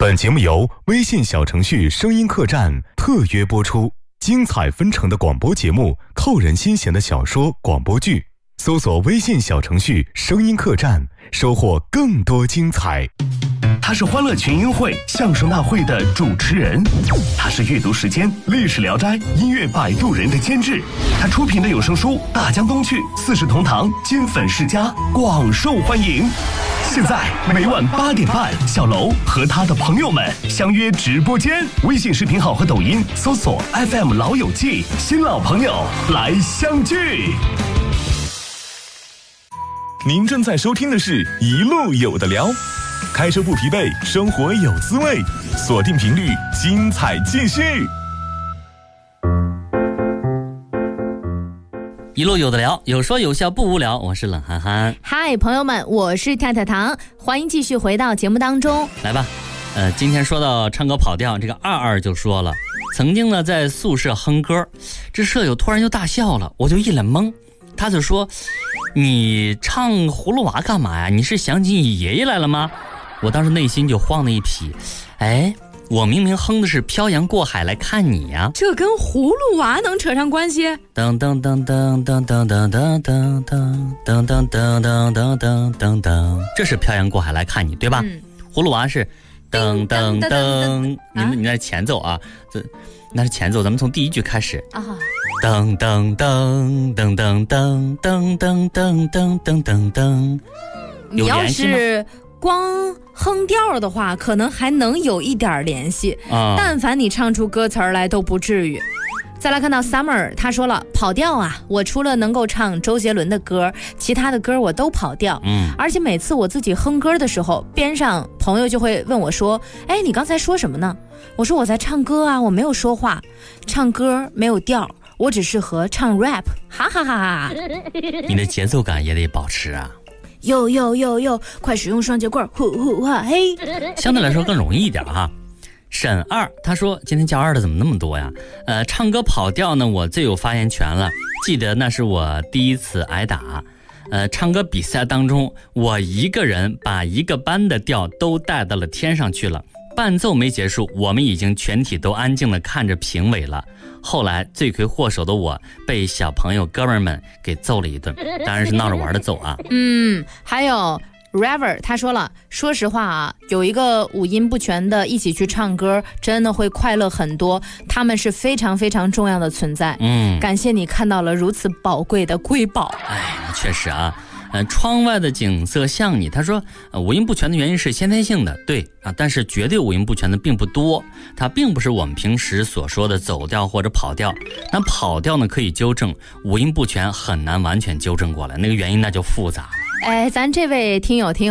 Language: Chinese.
本节目由微信小程序声音客栈特约播出，精彩纷呈的广播节目，扣人心弦的小说广播剧，搜索微信小程序声音客栈，收获更多精彩。 他是欢乐群英会相声大会的主持人，他是阅读时间历史聊斋音乐摆渡人的监制，他出品的有声书《大江东去》四世同堂金粉世家广受欢迎。现在每晚8点半，小楼和他的朋友们相约直播间，微信视频号和抖音搜索 FM 老友记，新老朋友来相聚。 您正在收听的是一路有的聊，开车不疲惫，生活有滋味，锁定频率，精彩继续。 一路有的聊，有说有笑不无聊，我是冷憨憨。 嗨，朋友们，我是跳跳糖，欢迎继续回到节目当中。 来吧，今天说到唱歌跑调，这个22就说了，曾经呢在宿舍哼歌，这舍友突然就大笑了，我就一脸懵。他就说：“你唱葫芦娃干嘛呀？你是想起你爷爷来了吗？”我当时内心就慌了一匹，哎，我明明哼的是漂洋过海来看你呀， 这跟葫芦娃能扯上关系？ 噔噔噔噔噔噔噔噔噔噔噔噔噔噔噔噔噔，这是漂洋过海来看你，对吧？葫芦娃是噔噔噔，你那是前奏啊，那是前奏，咱们从第一句开始啊。噔噔噔噔噔噔噔噔噔噔噔噔噔， 你要是光哼调的话，可能还能有一点联系啊。但凡你唱出歌词来，都不至于。再来看到 Summer， 他说了，跑调啊，我除了能够唱周杰伦的歌，其他的歌我都跑调。而且每次我自己哼歌的时候，边上朋友就会问我说：“哎，你刚才说什么呢？”我说：“我在唱歌啊，我没有说话，唱歌没有调。”我只适合唱 rap， 哈哈哈哈！ 你的节奏感也得保持啊！ 哟，快使用双节棍，呼呼哈嘿！ 相对来说更容易一点哈。沈二他说：“今天叫二的怎么那么多呀？唱歌跑调呢，我最有发言权了。记得那是我第一次挨打。唱歌比赛当中，我一个人把一个班的调都带到了天上去了。伴奏没结束，我们已经全体都安静地看着评委了。后来罪魁祸首的我被小朋友哥们们给揍了一顿，当然是闹着玩的揍啊。 还有 River 他说了，说实话啊，有一个五音不全的一起去唱歌，真的会快乐很多，他们是非常非常重要的存在。感谢你看到了如此宝贵的瑰宝。 哎，确实啊。窗外的景色像你，他说五音不全的原因是先天性的，对啊，但是绝对五音不全的并不多，它并不是我们平时所说的走调或者跑调。那跑调呢可以纠正，五音不全很难完全纠正过来，那个原因那就复杂。 哎，咱这位听友